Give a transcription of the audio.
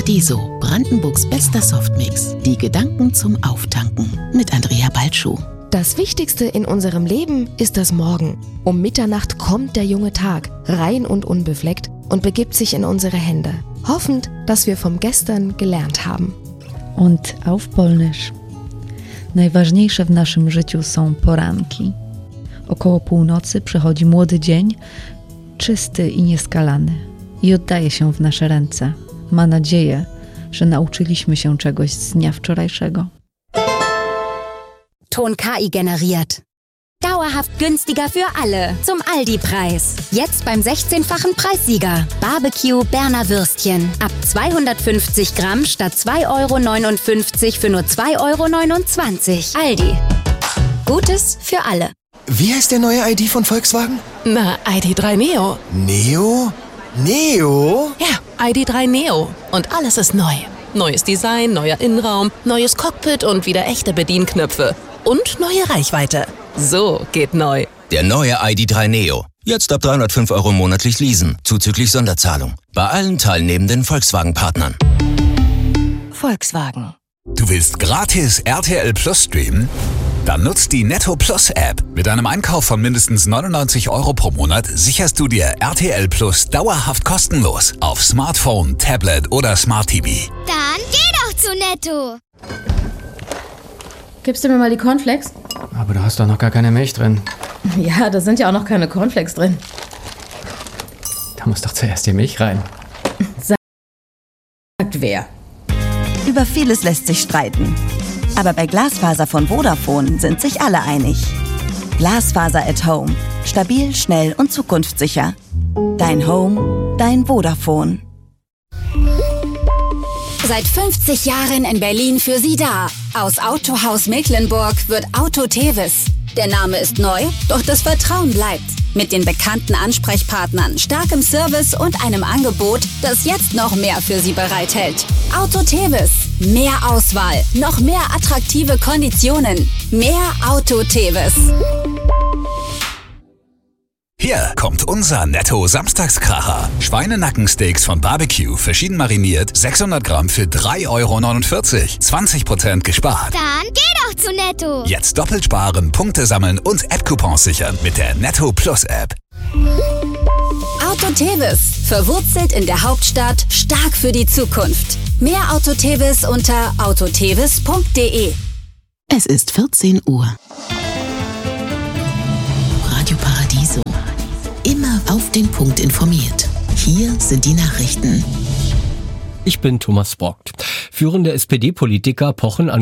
Paradiso, Brandenburgs bester Softmix. Die Gedanken zum Auftanken mit Andrea Balschuh. Das Wichtigste in unserem Leben ist das Morgen. Um Mitternacht kommt der junge Tag, rein und unbefleckt, und begibt sich in unsere Hände, hoffend, dass wir vom Gestern gelernt haben. Und auf Polnisch. Najważniejsze w naszym życiu są poranki. Około północy przychodzi młody dzień, czysty i nieskalany, i oddaje się w nasze ręce. Ma nadzieję, że nauczyliśmy się czegoś z dnia wczorajszego. Ton KI generiert. Dauerhaft günstiger für alle. Zum Aldi-Preis. Jetzt beim 16-fachen Preissieger. Barbecue Berner Würstchen. Ab 250 Gramm statt 2,59 € für nur 2,29 €. Aldi. Gutes für alle. Wie heißt der neue ID von Volkswagen? Na, ID.3 Neo. Neo? Neo? Ja, ID.3 Neo. Und alles ist neu. Neues Design, neuer Innenraum, neues Cockpit und wieder echte Bedienknöpfe. Und neue Reichweite. So geht neu. Der neue ID.3 Neo. Jetzt ab 305 € monatlich leasen, zuzüglich Sonderzahlung. Bei allen teilnehmenden Volkswagen-Partnern. Volkswagen. Du willst gratis RTL Plus streamen? Dann nutzt die Netto Plus App. Mit einem Einkauf von mindestens 99 € pro Monat sicherst du dir RTL Plus dauerhaft kostenlos auf Smartphone, Tablet oder Smart TV. Dann geh doch zu Netto. Gibst du mir mal die Cornflakes? Aber da hast doch noch gar keine Milch drin. Ja, da sind ja auch noch keine Cornflakes drin. Da muss doch zuerst die Milch rein. Sagt wer? Über vieles lässt sich streiten. Aber bei Glasfaser von Vodafone sind sich alle einig. Glasfaser at Home. Stabil, schnell und zukunftssicher. Dein Home, dein Vodafone. Seit 50 Jahren in Berlin für Sie da. Aus Autohaus Mecklenburg wird Auto Tevis. Der Name ist neu, doch das Vertrauen bleibt. Mit den bekannten Ansprechpartnern, starkem Service und einem Angebot, das jetzt noch mehr für Sie bereithält. Auto Tevis. Mehr Auswahl, noch mehr attraktive Konditionen. Mehr Auto Tevis. Hier kommt unser Netto-Samstagskracher. Schweinenackensteaks von Barbecue, verschieden mariniert, 600 Gramm für 3,49 €. 20% gespart. Dann geh doch zu Netto. Jetzt doppelt sparen, Punkte sammeln und App-Coupons sichern mit der Netto Plus App. Auto Tevis. Verwurzelt in der Hauptstadt, stark für die Zukunft. Mehr Auto Tevis unter autotevis.de. Es ist 14 Uhr. Radio Paradiso. Immer auf den Punkt informiert. Hier sind die Nachrichten. Ich bin Thomas Brockt. Führende SPD-Politiker pochen an